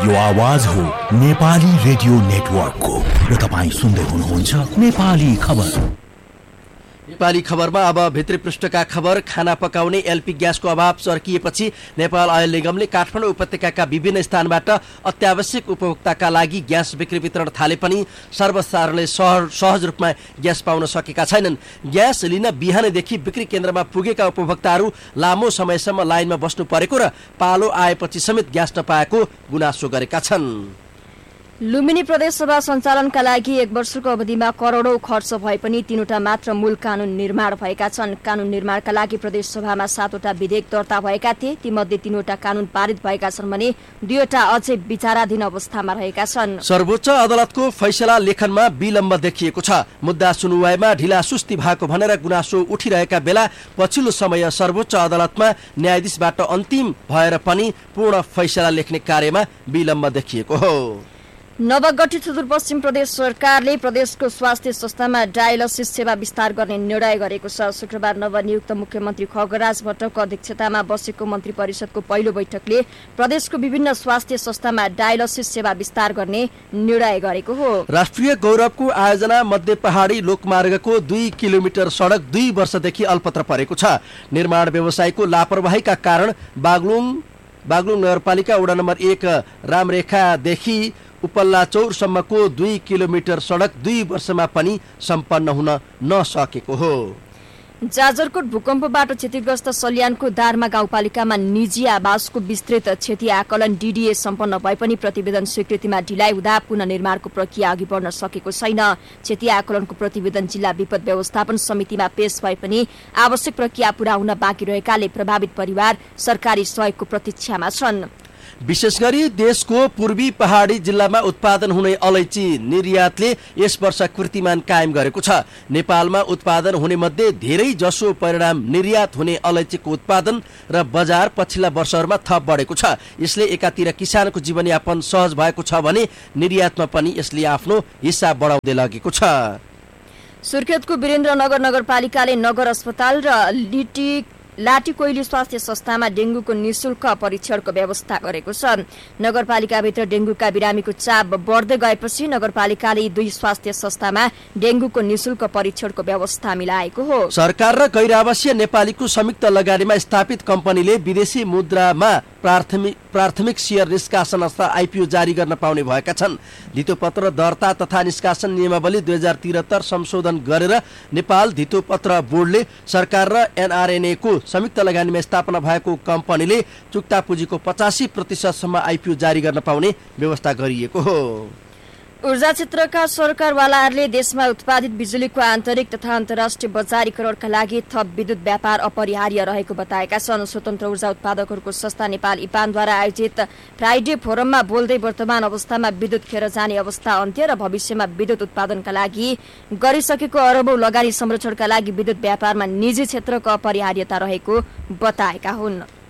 यो आवाज हो नेपाली रेडियो नेटवर्कको र तपाईं सुन्दै हुनुहुन्छ नेपाली खबर। नेपाली खबरमा अब भित्री पृष्ठका खबर। खाना पकाउने एलपी ग्यासको अभाव चर्किएपछि नेपाल आयल निगमले काठमाडौँ उपत्यकाका विभिन्न स्थानबाट अत्यावश्यक उपभोक्ताका लागि ग्यास बिक्री वितरण थाले पनि सर्वसाधारणले सहज रूपमा ग्यास पाउन सकेका छैनन्। ग्यास लिन बिहानैदेखि बिक्री केन्द्रमा पुगेका उपभोक्ताहरू लामो समयसम्म लाइनमा बस्नु परेको र पालो आएपछि समेत ग्यास नपाएको गुनासो गरेका छन्। लुम्बिनी प्रदेशसभा सञ्चालनका लागि 1 वर्षको अवधिमा करोडौं खर्च भए पनि 3वटा मात्र मूल कानून निर्माण भएका छन्। कानून निर्माणका लागि प्रदेशसभामा 7वटा विधेयक दर्ता भएका थिए। तीमध्ये 3वटा कानून पारित भएका छन् भने 2वटा अझै विचाराधीन अवस्थामा रहेका छन्। सर्वोच्च अदालतको फैसला लेखनमा विलम्ब देखिएको छ। मुद्दा सुनुवाईमा ढिलासुस्ती भएको भनेर गुनासो उठिरहेका बेला पछिल्लो समय सर्वोच्च अदालतमा न्यायाधीशबाट अन्तिम भएर पनि पूर्ण फैसला लेख्ने कार्यमा विलम्ब देखिएको हो। नवगठित सुदूरपश्चिम प्रदेश सरकारले प्रदेशको स्वास्थ्य संस्थामा डायलिसिस सेवा विस्तार गर्ने निर्णय गरेको छ। शुक्रबार नवनियुक्त मुख्यमन्त्री खगराज भट्टको अध्यक्षतामा बसेको मन्त्री परिषदको पहिलो बैठकले प्रदेशको विभिन्न स्वास्थ्य संस्थामा डायलिसिस सेवा विस्तार गर्ने निर्णय गरेको हो। राष्ट्रिय गौरवको आयोजना मध्य पहाडी लोकमार्गको 2 किलोमिटर सडक 2 वर्षदेखि अल्पत्र परेको छ। निर्माण व्यवसायको लापरवाहीका कारण बागलुङ नगरपालिका वडा नम्बर 1 रामरेखादेखि उपल्ला चौरसम्मको 2 किलोमिटर सडक 2 वर्षमा पनि सम्पन्न हुन नसकेको हो। जाजरकोट भूकम्पबाट क्षतिग्रस्त सल्यानको दारमा गाउँपालिकामा निजी आवासको विस्तृत क्षति आकलन डीडीए सम्पन्न भए पनि प्रतिवेदन स्वीकृतिमा ढिलाइ हुँदा पुनर्निर्माणको प्रक्रिया अघि बढ्न सकेको छैन। क्षति आकलनको प्रतिवेदन जिल्ला विपद व्यवस्थापन समितिमा पेश भए पनि आवश्यक प्रक्रिया पूरा हुन बाँकी रहेकाले प्रभावित परिवार सरकारी सहयोगको प्रतीक्षामा छन्। विशेष गरी देशको पूर्वी पहाडी जिल्लामा उत्पादन हुने अलैँची निर्यातले यस वर्ष कीर्तिमान कायम गरेको छ। नेपालमा उत्पादन हुने मध्ये धेरै जसो परिणाम निर्यात हुने अलैँचीको उत्पादन र बजार पछिल्ला वर्षहरूमा थप बढेको छ। यसले एकातिर किसानको जीवनयापन सहज भएको छ भने निर्यातमा पनि यसले आफ्नो हिस्सा बढाउँदै लगेको छ। सुर्खेतको वीरेन्द्रनगर नगरपालिकाले नगर अस्पताल र लाटीकोइली स्वास्थ्य संस्थामा डेंगूको निशुल्क परीक्षणको व्यवस्था गरेको छ। नगरपालिकाभित्र डेंगूका बिरामीको चाप बढ्दै गएपछि नगरपालिकाले 2 स्वास्थ्य संस्थामा डेंगूको निशुल्क परीक्षणको व्यवस्था मिलाएको हो। सरकार र गैर आवासीय नेपालीको संयुक्त लगानीमा स्थापित कम्पनीले विदेशी मुद्रामा प्राथमिक शेयर निष्कासन अथवा आईपीओ जारी गर्न पाउने भएका छन्। धितोपत्र दर्ता तथा निष्कासन नियमावली 2073 संशोधन गरेर नेपाल धितोपत्र बोर्डले सरकार र एनआरएनए को संयुक्त लगानीमा स्थापना भएको कम्पनीले चुक्ता पुँजीको 85% आईपीओ जारी गर्न पाउने व्यवस्था गरिएको हो। ऊर्जा क्षेत्रका सरकारवालाहरूले देशमा उत्पादित बिजुलीको आन्तरिक तथा अन्तर्राष्ट्रिय बजारीकरणका लागि थप विद्युत व्यापार अपरिहार्य रहेको बताएका छन्। स्वतन्त्र ऊर्जा उत्पादकहरूको संस्था नेपाल इपानद्वारा आयोजित फ्राइडे फोरममा बोल्दै वर्तमान अवस्थामा विद्युत खेर जाने अवस्था अन्त्य र भविष्यमा विद्युत उत्पादनका लागि गरिसकेको अरबौं लगानी संरक्षणका लागि विद्युत व्यापारमा निजी क्षेत्रको अपरिहार्यता रहेको बताएका हुन्।